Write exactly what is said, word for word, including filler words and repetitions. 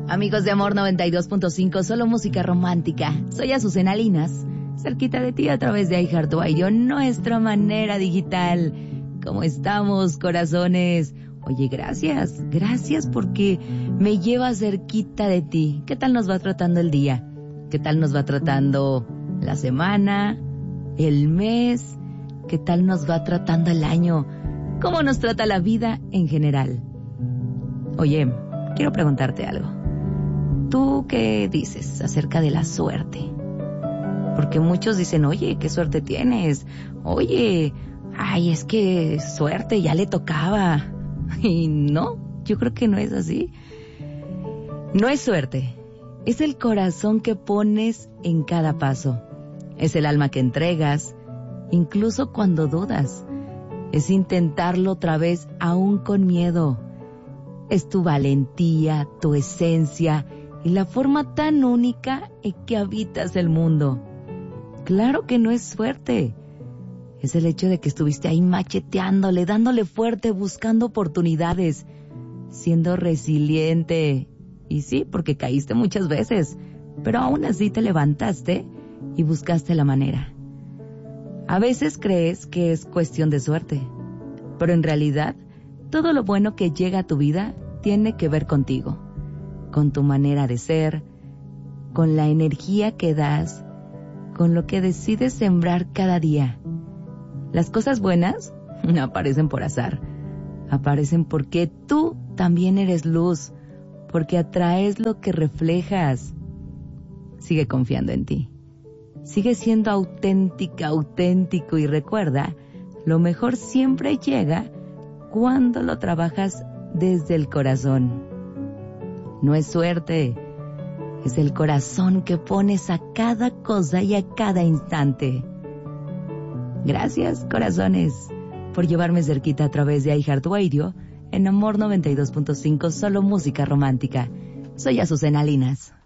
Amigos de Amor noventa y dos punto cinco, solo música romántica. Soy Azucena Linas, cerquita de ti a través de iHeartRadio, nuestra manera digital. ¿Cómo estamos, corazones? Oye, gracias, gracias porque me lleva cerquita de ti. ¿Qué tal nos va tratando el día? ¿Qué tal nos va tratando la semana, el mes? ¿Qué tal nos va tratando el año? ¿Cómo nos trata la vida en general? Oye, quiero preguntarte algo. ¿Tú qué dices acerca de la suerte? Porque muchos dicen, oye, ¿qué suerte tienes? Oye, ay, es que suerte, ya le tocaba. Y no, yo creo que no es así. No es suerte, es el corazón que pones en cada paso. Es el alma que entregas, incluso cuando dudas. Es intentarlo otra vez aún con miedo. Es tu valentía, tu esencia y la forma tan única en que habitas el mundo. Claro que no es suerte. Es el hecho de que estuviste ahí macheteándole, dándole fuerte, buscando oportunidades, siendo resiliente. Y sí, porque caíste muchas veces, pero aún así te levantaste y buscaste la manera. A veces crees que es cuestión de suerte, pero en realidad todo lo bueno que llega a tu vida tiene que ver contigo, con tu manera de ser, con la energía que das, con lo que decides sembrar cada día. Las cosas buenas no aparecen por azar, aparecen porque tú también eres luz, porque atraes lo que reflejas. Sigue confiando en ti. Sigue siendo auténtica, auténtico y recuerda, lo mejor siempre llega cuando lo trabajas desde el corazón. No es suerte, es el corazón que pones a cada cosa y a cada instante. Gracias, corazones, por llevarme cerquita a través de iHeartRadio en Amor noventa y dos punto cinco, solo música romántica. Soy Azucena Linas.